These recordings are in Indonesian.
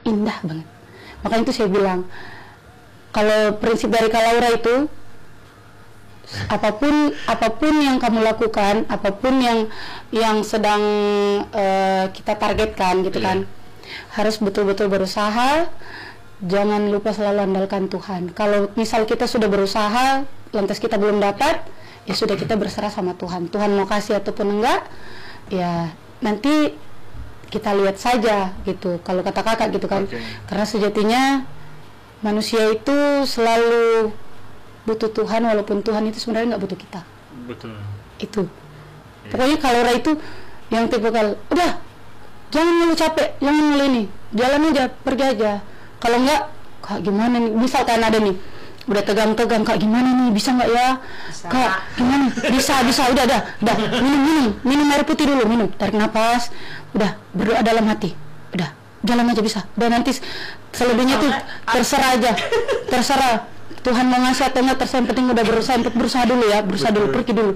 indah banget. Makanya itu saya bilang, kalau prinsip dari Kak Laura itu, apapun yang kamu lakukan, apapun yang sedang kita targetkan gitu kan, harus betul-betul berusaha. Jangan lupa selalu andalkan Tuhan. Kalau misal kita sudah berusaha, lantas kita belum dapat, ya sudah, kita berserah sama Tuhan. Tuhan mau kasih ataupun enggak, ya nanti kita lihat saja gitu. Kalau kata kakak gitu kan, karena sejatinya manusia itu selalu butuh Tuhan, walaupun Tuhan itu sebenarnya nggak butuh kita. Betul. Itu. Pokoknya kalau Laura itu yang tipikal, udah, jangan ngeluh capek, jangan ngeluh ini, jalan aja, pergi aja. Kalau enggak, Kak gimana nih? Misalkan ada nih, udah tegang-tegang, Kak gimana nih? Bisa nggak ya? Bisa. Kak gimana? Bisa. Udah. Minum air putih dulu, minum. Tarik nafas. Udah, berdoa dalam hati. Udah, jalan aja bisa. Udah, nanti selebihnya tuh terserah aja. Terserah. Tuhan mau ngasih atau enggak, terserah. Yang penting udah berusaha dulu ya. Berusaha dulu, pergi dulu.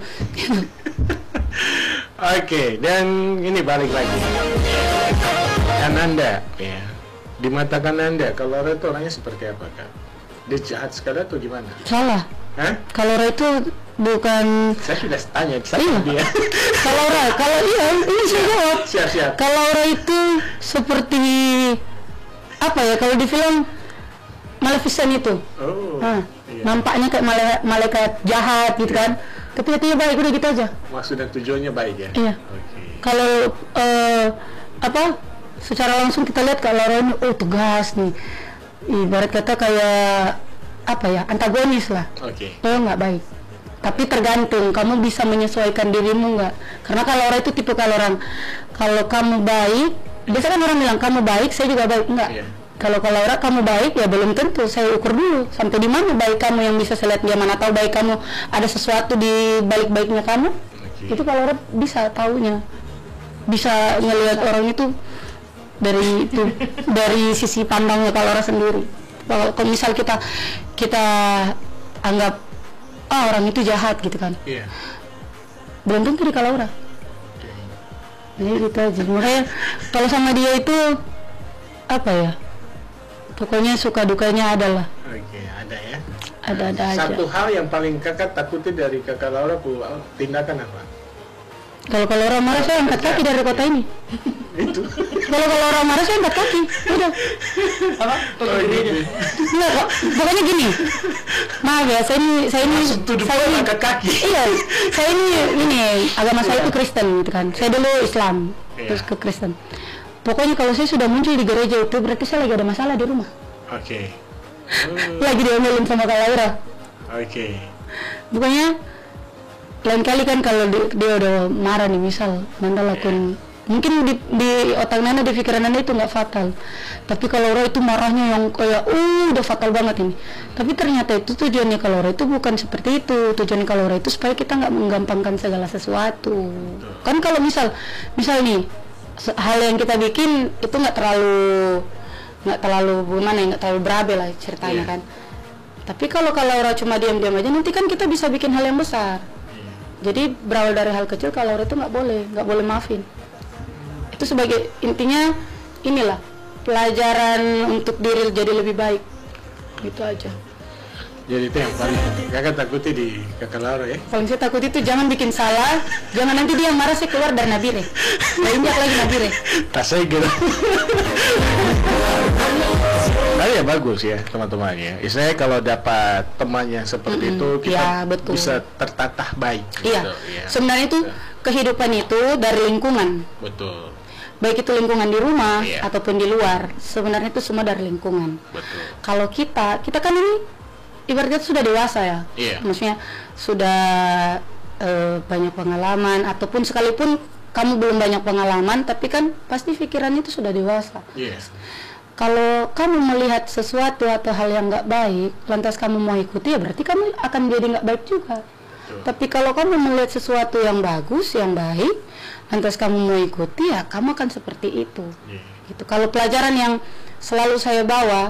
Oke, dan ini balik lagi. Kananda, ya. Di mata Kananda, kalau Laura itu orangnya seperti apa, Kak? Dia jahat sekali atau gimana? Salah. Hah? Kalau Laura itu bukan... Saya sudah tanya, dia. Kalau Laura, ini saya jawab. Siap. Kalau Laura itu seperti apa ya? Kalau di film Maleficent itu, nampaknya kayak malaikat jahat gitu kan. Tapi hatinya baik, udah gitu aja. Maksud dan tujuannya baik ya? Iya. Kalau secara langsung kita lihat kalau Laura ini, tegas nih. Ibarat kata kayak apa ya, antagonis lah. Nggak baik. Tapi tergantung kamu bisa menyesuaikan dirimu nggak. Karena kalau Laura itu tipe orang, kalau kamu baik, biasanya kan orang bilang kamu baik, saya juga baik. Enggak. Kalau Laura kamu baik, ya belum tentu. Saya ukur dulu sampai di mana baik kamu, yang bisa saya lihat dia. Mana tahu baik kamu ada sesuatu di balik baiknya kamu. Itu kalau Laura bisa taunya, bisa ngelihat orang itu dari sisi pandangnya kalau Laura sendiri. Kalau misal kita anggap orang itu jahat gitu kan, belum tentu di kalau Laura. Jadi gitu aja. Makanya kalau sama dia itu apa ya, pokoknya suka dukanya adalah. Ada ya. Ada aja. Satu hal yang paling kakak takuti dari kakak Laura, tindakan apa? Kalau Laura marah, saya angkat kaki dari kota ini. Itu. Kalau Laura marah, saya angkat kaki. Udah. Apa? Enggak kok. Pokoknya gini. Maaf ya, saya ini angkat kaki. Iya. Saya ini agama saya itu Kristen gitu kan. Saya dulu Islam, terus ke Kristen. Pokoknya kalau saya sudah muncul di gereja itu berarti saya lagi ada masalah di rumah. Lagi diomelin sama Kak Laura. Pokoknya lain kali kan kalau dia udah marah nih, misal Nanda lakuin, mungkin di otak Nanda, di pikiran Nanda itu nggak fatal, tapi kalau Laura itu marahnya yang kayak udah fatal banget ini. Tapi ternyata itu tujuannya kalau Laura itu bukan seperti itu. Tujuannya kalau Laura itu supaya kita nggak menggampangkan segala sesuatu. Kan kalau misal nih hal yang kita bikin itu nggak terlalu gimana ya, nggak terlalu berabe lah ceritanya kan. Tapi kalau Laura cuma diam-diam aja, nanti kan kita bisa bikin hal yang besar. Jadi berawal dari hal kecil, kalau Laura itu nggak boleh maafin. Itu sebagai intinya inilah pelajaran untuk diri jadi lebih baik. Gitu aja. Jadi itu yang paling kakak takuti di kakak Laura ya? Paling saya takut itu jangan bikin salah, jangan nanti dia marah saya keluar dari Nabire. Saya injak lagi Nabire. Tasnya gitu. Tapi ya bagus ya teman-teman ya. Istilahnya kalau dapat teman yang seperti itu, kita bisa tertatah baik. Iya. Sebenarnya itu kehidupan itu dari lingkungan. Betul. Baik itu lingkungan di rumah ataupun di luar. Sebenarnya itu semua dari lingkungan. Betul. Kalau kita kan ini ibaratnya sudah dewasa ya. Maksudnya sudah banyak pengalaman, ataupun sekalipun kamu belum banyak pengalaman, tapi kan pasti pikiran itu sudah dewasa. Kalau kamu melihat sesuatu atau hal yang nggak baik, lantas kamu mau ikuti, ya berarti kamu akan jadi nggak baik juga. Tapi kalau kamu melihat sesuatu yang bagus, yang baik, lantas kamu mau ikuti, ya kamu akan seperti itu. Gitu. Kalau pelajaran yang selalu saya bawa,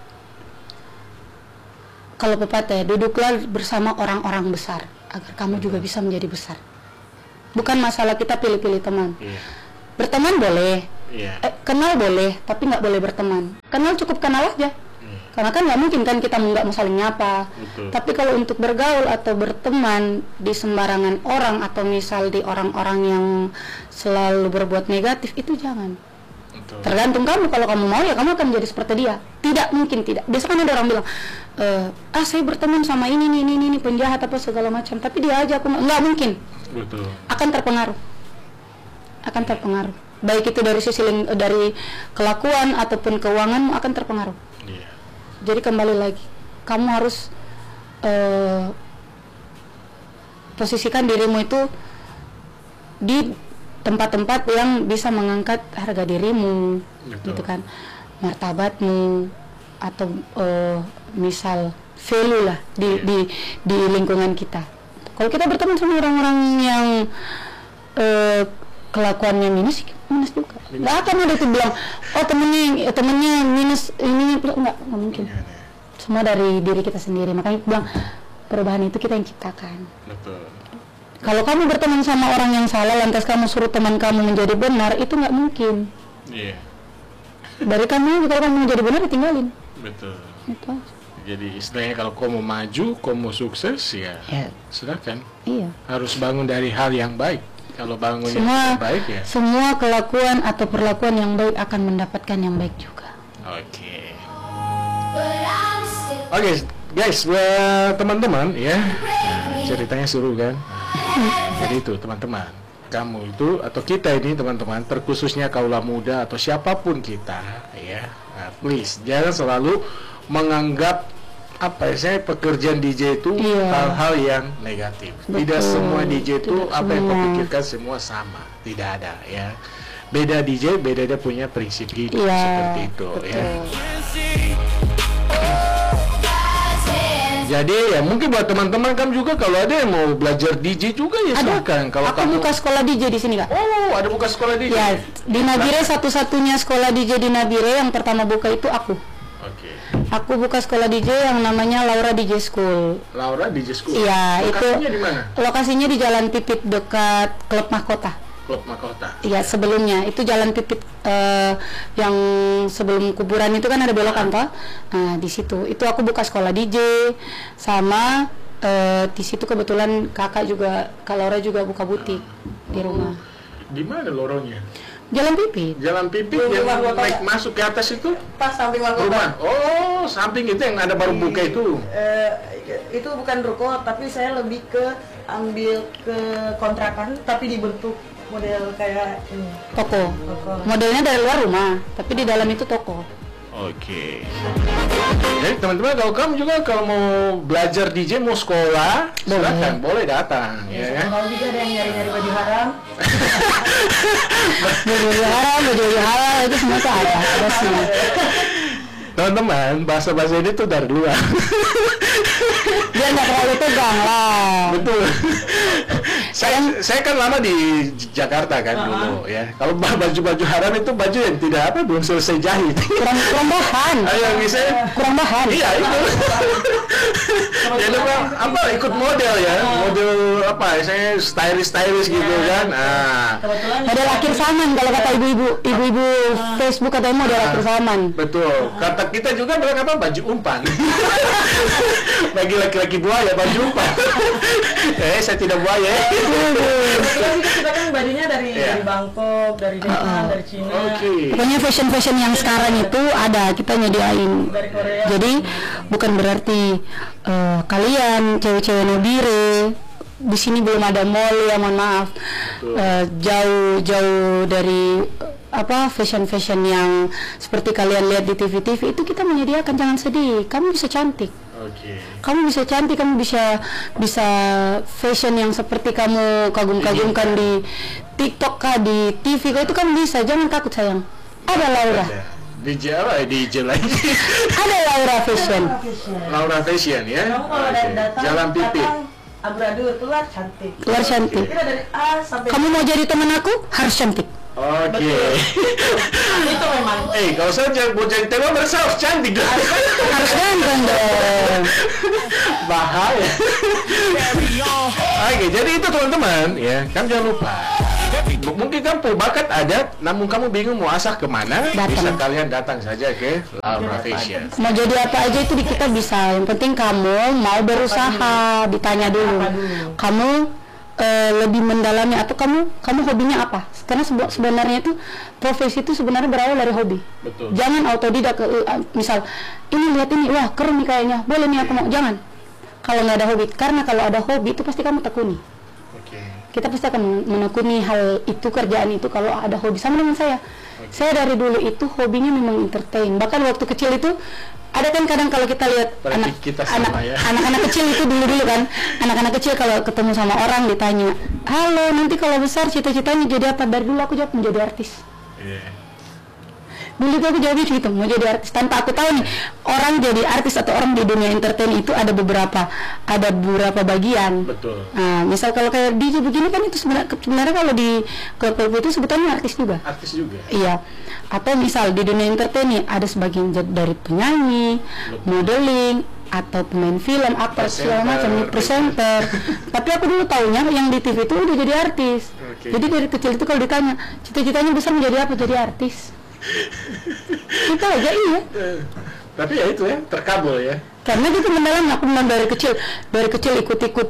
kalau pepatah, duduklah bersama orang-orang besar agar kamu juga bisa menjadi besar. Bukan masalah kita pilih-pilih teman. Berteman boleh, Kenal boleh, tapi nggak boleh berteman. Kenal cukup kenal aja. Karena kan nggak mungkin kan kita nggak mau saling nyapa. Tapi kalau untuk bergaul atau berteman di sembarangan orang atau misal di orang-orang yang selalu berbuat negatif, itu jangan. Tergantung kamu. Kalau kamu mau ya kamu akan jadi seperti dia. Tidak mungkin tidak. Biasa kan ada orang bilang, saya berteman sama ini penjahat apa segala macam. Tapi dia aja aku nggak mungkin. Betul. Akan terpengaruh. Baik itu dari sisi dari kelakuan ataupun keuanganmu akan terpengaruh. Jadi kembali lagi, kamu harus posisikan dirimu itu di tempat-tempat yang bisa mengangkat harga dirimu. Betul. Gitu kan, martabatmu atau misal value lah di lingkungan kita. Kalau kita berteman sama orang-orang yang kelakuannya minus juga. Nggak akan ada itu bilang, temennya minus ini, nggak mungkin. Semua dari diri kita sendiri. Makanya aku bilang perubahan itu kita yang ciptakan. Betul. Kalau kamu berteman sama orang yang salah, lantas kamu suruh teman kamu menjadi benar, itu nggak mungkin. Iya. Dari kamu, kalau kamu menjadi benar, ditinggalin. Betul. Itu. Jadi istilahnya kalau kamu maju, kamu sukses ya. Silakan. Iya. Harus bangun dari hal yang baik. Kalau bangunnya semua baik ya. Semua kelakuan atau perlakuan yang baik akan mendapatkan yang baik juga. Oke, guys, buat teman-teman ya, ceritanya seru kan. Jadi itu teman-teman, kamu itu atau kita ini teman-teman, terkhususnya kaula muda atau siapapun kita ya, please jangan selalu menganggap pekerjaan DJ itu hal-hal yang negatif. Betul. Tidak semua DJ itu Tidak apa yang semua. kau pikirkan semua sama. Tidak ada ya. Beda DJ, beda dia punya prinsip hidup seperti itu. Betul. Ya. Jadi ya mungkin buat teman-teman kamu juga kalau ada yang mau belajar DJ juga ya silakan. Kalau aku buka sekolah DJ di sini Kak. Oh, ada buka sekolah DJ. Ya, di Nabire satu-satunya sekolah DJ di Nabire yang pertama buka itu aku. Oke. Aku buka sekolah DJ yang namanya Laura DJ School. Laura DJ School. Iya, itu lokasinya di mana? Lokasinya di Jalan Pipit dekat Klub Mahkota. Klub Mahkota. Iya, sebelumnya itu Jalan Pipit yang sebelum kuburan itu kan ada belokan toh. Nah, di situ itu aku buka sekolah DJ sama di situ kebetulan kakak juga, Kak Laura juga buka butik di rumah. Di mana lorongnya? Jalan Pipit. Jalan Pipit yang naik masuk ke atas itu? Pas samping rumah. Oh, samping itu yang ada baru buka itu. Itu bukan ruko, tapi saya lebih ke ambil ke kontrakan, tapi dibentuk model kayak ini. Toko. Modelnya dari luar rumah, tapi di dalam itu toko. Oke. Jadi teman-teman kalau kamu juga kalau mau belajar DJ mau sekolah, silakan boleh datang. Ya. Kalau juga ada yang nyari-nyari baju haram. baju halal itu semua tuh ada semua. Teman-teman, bahasa-bahasa ini tuh dari luar. Dia nggak terlalu tegang lah. Betul. Saya kan lama di Jakarta kan dulu ya. Kalau baju-baju haram itu baju yang belum selesai jahit. Kurang bahan. Ayo misalnya kurang bahan. Iya itu. Jadi ikut model ya, model saya stylish gitu kan. Model akhir zaman kalau kata ibu-ibu Facebook atau model akhir zaman. Betul. Kata kita juga bilang baju umpan. Bagi laki-laki buaya baju umpan. Saya tidak buaya. Kita kan bajunya dari Bangkok, dari Vietnam, dari Cina. Pokoknya fashion yang sekarang itu ada, kita nyediain. Dari Korea. Jadi bukan berarti kalian cewek-cewek Nabire di sini belum ada mall ya, mohon maaf. Jauh dari fashion yang seperti kalian lihat di TV-TV itu kita menyediakan. Jangan sedih, kamu bisa cantik. Kamu bisa cantik, kamu bisa fashion yang seperti kamu kagum-kagumkan di TikTok kah, di TV kah, itu kamu bisa. Jangan takut sayang. Ada Laura. DJ lagi. Ada Laura Fashion. Laura Fashion ya. Jalan Pipit. Amburadul keluar cantik. Keluar cantik. Kita dari A sampai. Kamu mau jadi teman aku harus cantik. Oke. Itu memang. Kalau saya mau jadi teman harus cantik dong. Harus ganteng dong. Bahaya. Oke, jadi itu teman-teman ya. Kan jangan lupa Mungkin kamu bakat ada, namun kamu bingung mau asah kemana, Datang. bisa kalian datang saja ke Laura Fashion. Mau jadi apa aja itu di kita bisa. Yang penting kamu mau berusaha, ditanya dulu. Kamu lebih mendalami atau kamu hobinya apa? Karena sebenarnya itu profesi itu sebenarnya berawal dari hobi. Betul. Jangan autodidak misal ini lihat ini, wah keren nih kayaknya, boleh nih aku mau. Jangan. Kalau nggak ada hobi, karena kalau ada hobi itu pasti kamu tekuni. Kita pasti akan menekuni hal itu, kerjaan itu kalau ada hobi. Sama dengan saya. Saya dari dulu itu hobinya memang entertain. Bahkan waktu kecil itu ada kan kadang kalau kita lihat anak-anak kecil itu dulu kan, anak-anak kecil kalau ketemu sama orang ditanya, halo nanti kalau besar cita-citanya jadi apa? Dari dulu aku jawab menjadi artis. Dulu aku jawabnya gitu, mau jadi artis, tanpa aku tahu nih orang jadi artis atau orang di dunia entertain itu ada beberapa bagian. Betul. Nah, misal kalau kayak DJ begini kan itu sebenarnya kalau di klub itu sebutannya artis juga. Artis juga. Iya. Atau misal di dunia entertain nih ada sebagian dari penyanyi, modeling, atau pemain film, aktor segala macam, presenter. Tapi aku dulu taunya yang di TV itu udah jadi artis. Jadi dari kecil itu kalau ditanya cita-citanya besar menjadi apa? Jadi artis. Kita aja iya. Tapi ya itu ya, terkabul ya. Karena gitu mendalam, aku memang dari kecil ikut-ikut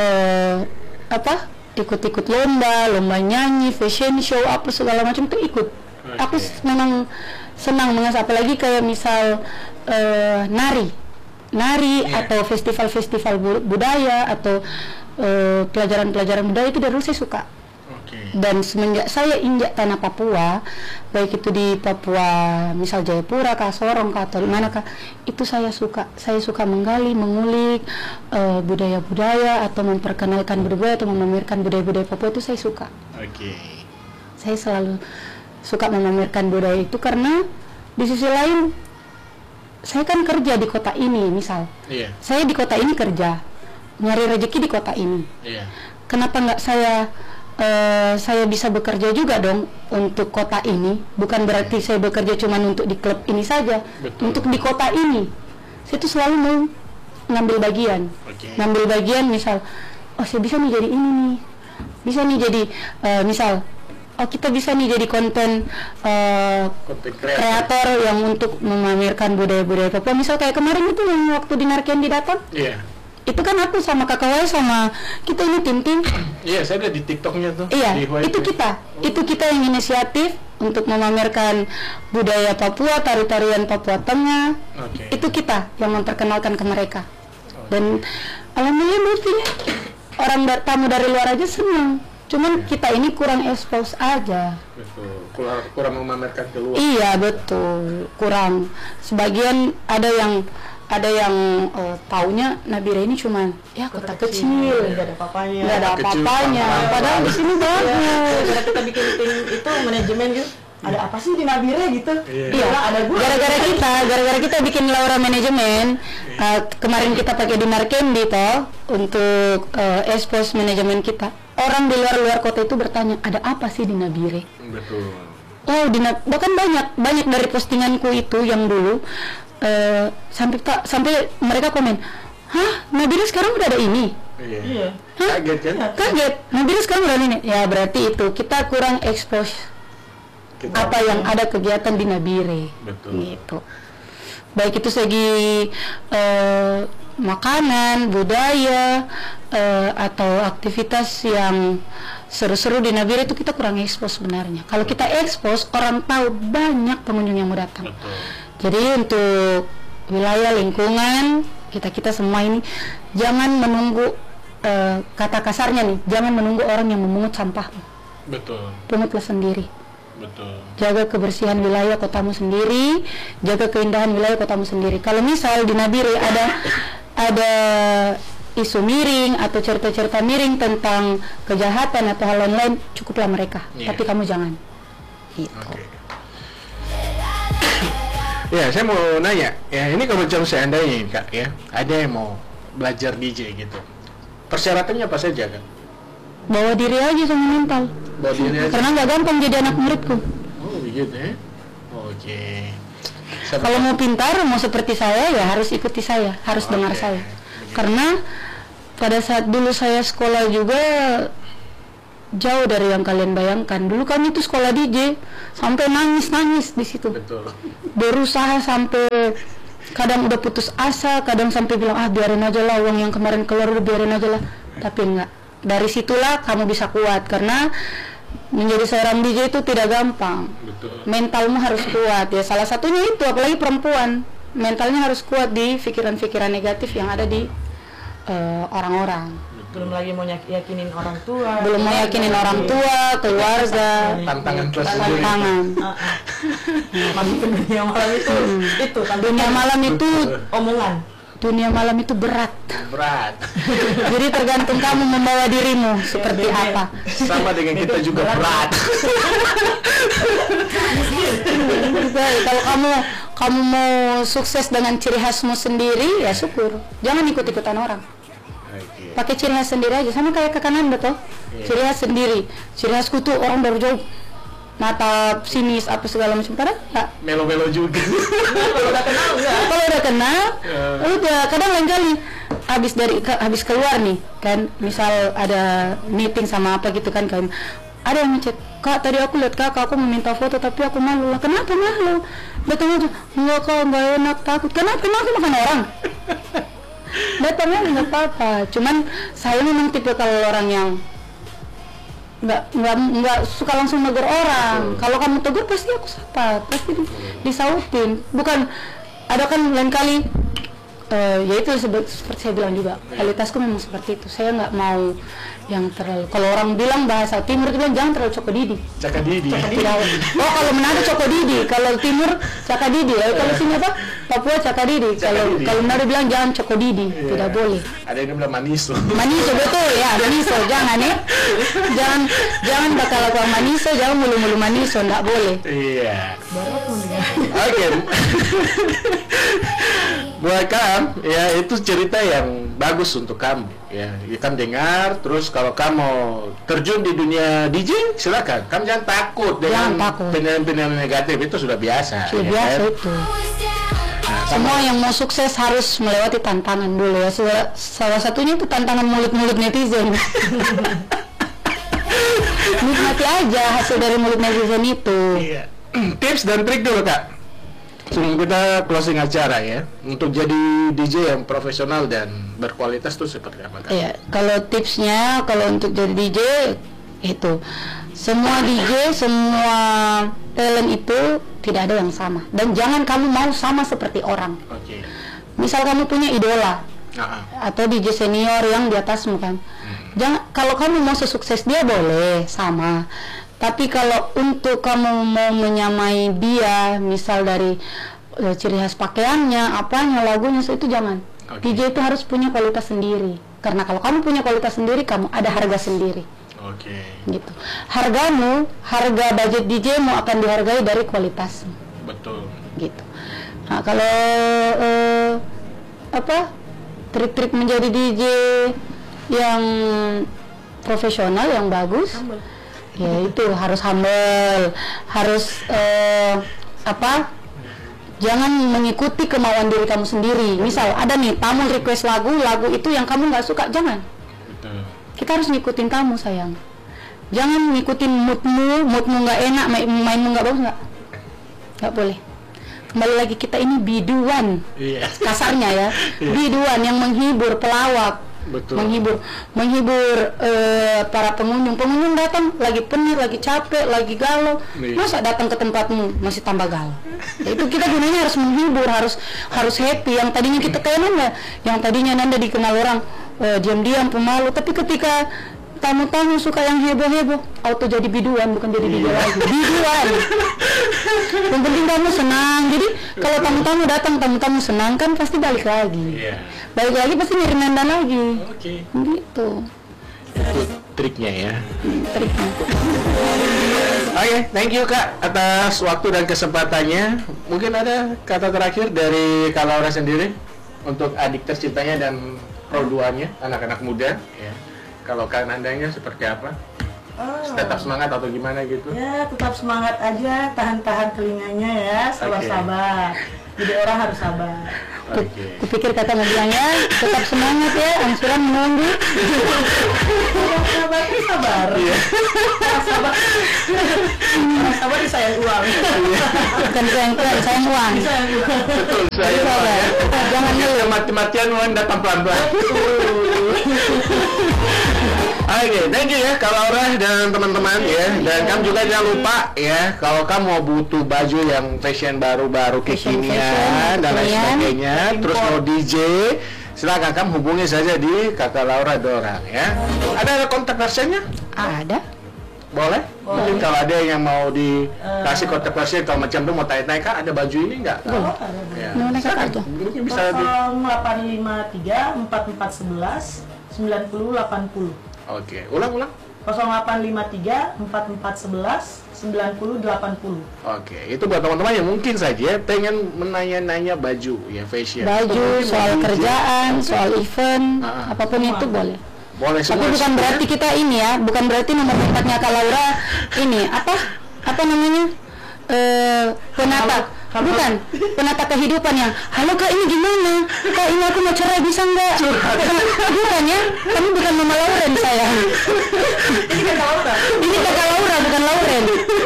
ikut-ikut lomba nyanyi, fashion show, apa segala macam itu ikut. Aku memang senang mengasah, apalagi kayak misal nari atau festival-festival budaya atau pelajaran-pelajaran budaya itu dari dulu saya suka. Dan semenjak saya injak tanah Papua, baik itu di Papua misal Jayapura kah, Sorong kah, atau di mana kah, itu saya suka menggali, mengulik budaya-budaya atau memperkenalkan budaya atau memamerkan budaya-budaya Papua itu saya suka. Saya selalu suka memamerkan budaya itu karena di sisi lain saya kan kerja di kota ini misal. Saya di kota ini kerja, nyari rezeki di kota ini. Kenapa nggak saya bisa bekerja juga dong untuk kota ini? Bukan berarti saya bekerja cuma untuk di klub ini saja. Untuk di kota ini saya tuh selalu mau ngambil bagian misal, oh saya bisa nih jadi ini nih, bisa nih jadi misal, oh kita bisa nih jadi konten kreator yang untuk memamerkan budaya-budaya Papua. Misal kayak kemarin itu yang waktu di Narkendi datang, itu kan aku sama kakak Wai sama kita ini tim. Iya, saya lihat di TikToknya tuh. Iya, itu kita yang inisiatif untuk memamerkan budaya Papua, tari-tarian Papua Tengah. Itu kita yang memperkenalkan ke mereka. Dan alhamdulillah buktinya orang tamu dari luar aja senang. Cuman kita ini kurang expose aja. Betul. Kurang memamerkan keluar. Iya, betul. Kurang. Sebagian ada yang taunya Nabire ini cuma ya kota kecil, nggak ada apa-apanya, padahal di sini bagus. Gara kita bikin tim itu manajemen gitu, ada apa sih di Nabire gitu? Iya, ada gara-gara kita bikin Laura manajemen. Kemarin kita pakai di Narkendi toh untuk expose manajemen kita. Orang di luar kota itu bertanya, ada apa sih di Nabire? Betul. Oh, bahkan banyak dari postinganku itu yang dulu. Sampai mereka komen, hah, Nabire sekarang udah ada ini? Iya. Kaget kan? Kaget, Nabire sekarang udah ada ini. Ya berarti itu kita kurang expose apa yang ada kegiatan di Nabire. Betul. Gitu. Baik itu segi makanan, budaya, atau aktivitas yang seru-seru di Nabire itu kita kurang expose sebenarnya. Kalau kita expose, orang tahu, banyak pengunjung yang mau datang. Betul. Jadi untuk wilayah lingkungan kita semua ini jangan menunggu kata kasarnya nih, jangan menunggu orang yang memungut sampah. Betul. Pungutlah sendiri. Betul. Jaga kebersihan wilayah kotamu sendiri, jaga keindahan wilayah kotamu sendiri. Kalau misal di Nabire ada isu miring atau cerita-cerita miring tentang kejahatan atau hal lain-lain, cukuplah mereka. Tapi kamu jangan. Gitu. Ya, saya mau nanya, ya ini kalau macam seandainya Kak ya, ada yang mau belajar DJ gitu, persyaratannya apa saja Kak? Bawa diri aja sama mental. Bawa diri aja. Karena nggak gampang jadi anak muridku. Oh begitu ya? Oke. Kalau mau pintar, mau seperti saya ya harus ikuti saya, harus dengar saya. Karena pada saat dulu saya sekolah juga jauh dari yang kalian bayangkan. Dulu kami tuh sekolah DJ sampai nangis di situ. Betul. Berusaha sampai kadang udah putus asa, kadang sampai bilang biarin aja lah, uang yang kemarin keluar udah biarin aja lah. Tapi enggak. Dari situlah kamu bisa kuat, karena menjadi seorang DJ itu tidak gampang. Betul. Mentalmu harus kuat ya. Salah satunya itu, apalagi perempuan, mentalnya harus kuat di pikiran-pikiran negatif yang ada di orang-orang. Belum lagi mau yakinin orang tua. Belum mau yakinin orang tua, keluarga. Tantangan tersendiri. Tantangan. Masuk ke dunia malam itu Dunia malam itu, omongan. dunia malam itu berat. Berat. Jadi tergantung kamu membawa dirimu seperti apa. Sama dengan kita juga berat. Kalau kamu mau sukses dengan ciri khasmu sendiri, ya syukur. Jangan ikut-ikutan orang. Oke. Pakai ciri khas sendiri aja, sama kayak kakak Nanda toh. Ciri khas sendiri. Ciri khasku tuh orang dari jauh mata sinis apa segala macam, kadang enggak. Melo-melo juga. Kalau udah kenal enggak? Kalau udah kenal, udah kadang lain kali habis keluar nih kan, misal ada meeting sama apa gitu kan, ada yang ngechat, "Kak, tadi aku lihat kakak, aku meminta foto tapi aku malu." Lah, kenapa malu? Datang aja, "Enggak kak, enggak enak, takut." Kenapa? Emang aku makan orang? Datang aja nggak apa-apa. Cuman saya memang tipe kalau orang yang nggak suka langsung negur orang. Kalau kamu tegur pasti aku sapa, pasti disautin. Bukan, ada kan lain kali ya itu seperti saya bilang juga, kualitasku memang seperti itu. Saya nggak mau yang terlalu, kalau orang bilang bahasa timur itu bilang jangan terlalu cokodidi. Cakadidi. Oh, kalau Manado cokodidi, kalau timur cakadidi. Kalau sini apa? Papua cakadidi. Kalau Manado bilang jangan cokodidi, tidak boleh. Ada yang bilang maniso. Maniso, betul ya, maniso, jangan ya. Jangan bakal lakukan maniso, jangan mulu-mulu maniso, enggak boleh. Iya. Oke. Buat kamu, ya itu cerita yang bagus untuk kamu. Ya, kamu dengar. Terus kalau kamu terjun di dunia DJ, silakan. Kamu jangan takut dengan penilaian negatif, itu sudah biasa. Sudah biasa itu. Nah, semua yang mau sukses harus melewati tantangan dulu ya. Salah satunya itu tantangan mulut-mulut netizen. Nikmati aja hasil dari mulut netizen itu. Iya. Tips dan trik dulu Kak, sebelum kita closing acara ya, untuk jadi DJ yang profesional dan berkualitas tuh seperti apa Kak? Iya, kalau tipsnya, kalau untuk jadi DJ itu, semua DJ, semua talent itu tidak ada yang sama, dan jangan kamu mau sama seperti orang. Oke. Misal kamu punya idola atau DJ senior yang di atasmu kan, jangan, kalau kamu mau sesukses dia boleh sama. Tapi kalau untuk kamu mau menyamai dia, misal dari ciri khas pakaiannya, apanya, lagunya, itu jangan. DJ itu harus punya kualitas sendiri. Karena kalau kamu punya kualitas sendiri, kamu ada harga sendiri. Oke. Gitu. Harga budget DJ-mu akan dihargai dari kualitasmu. Betul. Gitu. Nah, kalau trik-trik menjadi DJ yang profesional, yang bagus. Ya itu harus humble, harus jangan mengikuti kemauan diri kamu sendiri. Misal ada nih tamu request lagu itu yang kamu nggak suka, jangan. Betul. Kita harus ngikutin tamu sayang. Jangan ngikutin moodmu nggak enak, mainmu nggak bagus, nggak boleh. Kembali lagi, kita ini biduan, kasarnya ya, biduan yang menghibur, pelawak. Betul. menghibur para pengunjung datang lagi penat, lagi capek, lagi galau, masa datang ke tempatmu masih tambah galau. Ya, itu kita gunanya harus menghibur, harus happy. Yang tadinya kita kayak Nanda, yang tadinya Nanda dikenal orang diam-diam, pemalu, tapi ketika tamu-tamu suka yang heboh-heboh, auto jadi biduan, bukan jadi DJ lagi, biduan. Yang penting kamu senang. Jadi kalau tamu-tamu datang, tamu-tamu senang kan pasti balik lagi. Balik lagi pasti nyari Nanda lagi. Oke. Gitu. Itu triknya ya. Triknya. Oke, thank you Kak atas waktu dan kesempatannya. Mungkin ada kata terakhir dari Kak Laura sendiri untuk adik tercintanya dan produannya, anak-anak muda. Ya. Kalau Kak Nandanya seperti apa? Tetap semangat atau gimana gitu? Ya, tetap semangat aja, tahan-tahan telinganya ya, sabar-sabar. Jadi orang harus sabar. Kupikir kata mau bilangnya tetap semangat ya, angsuran menunggu. Sabar, sabar. Iya. Sabar. Sabar disayang uang. Bukan sayang uang. Disayang uang. Betul, saya Sabar. Jangan ngeluh. mati-matian uang datang pelan-pelan. Oke, thank you ya Kak Laura dan teman-teman ya. Dan kamu juga jangan lupa ya, kalau kamu mau butuh baju yang fashion baru-baru kekinian dan lain sebagainya, terus mau DJ, silakan kamu hubungi saja di Kakak Laura Dorang ya. Ada kontak personnya? Ada. Boleh? Mungkin kalau ada yang mau dikasih kontak person, kalau macam itu mau tanya-tanya, Kak ada baju ini nggak? Ya. Mana Kak aja? Mungkin bisa di... 0853 4411 9080. Oke, ulang-ulang. 0853 4411 9080. Oke, itu buat teman-teman yang mungkin saja pengen menanya-nanya baju ya, fashion. Baju, Mungkin soal mau kerjaan, soal event, apapun Semua. itu boleh. boleh Tapi semua. bukan berarti kita ini ya, bukan berarti nomor kontaknya Kak Laura ini apa namanya? Penata, bukan penata kehidupan yang halo Kak ini gimana? Kak ini aku mau cerai bisa nggak? Bukan ya, kami bukan Mama Lauren saya. Ini Kakak Laura bukan Lauren.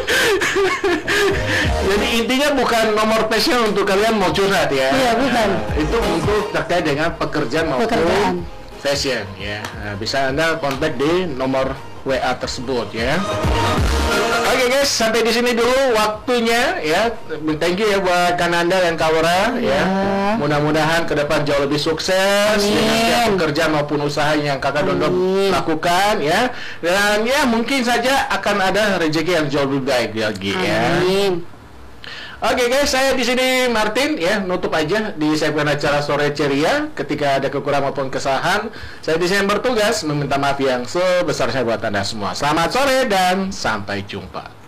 Jadi intinya bukan nomor passion untuk kalian mau curhat ya. Iya, bukan. Itu untuk terkait dengan pekerjaan maupun Pekerjaan. fashion ya. Nah, bisa Anda kontak di nomor WA tersebut ya. Oke guys, sampai di sini dulu waktunya ya. Thank you ya buat Kananda dan Kawara ya. Mudah-mudahan ke depan jauh lebih sukses dengan setiap pekerjaan maupun usaha yang Kakak Dondok lakukan ya. Dan ya mungkin saja akan ada rezeki yang jauh lebih baik lagi ya. Amin. Oke guys, saya di sini Martin ya, nutup aja di segmen acara Sore Ceria. Ketika ada kekurangan maupun kesalahan, saya di sini bertugas meminta maaf yang sebesar-besarnya buat Anda semua. Selamat sore dan sampai jumpa.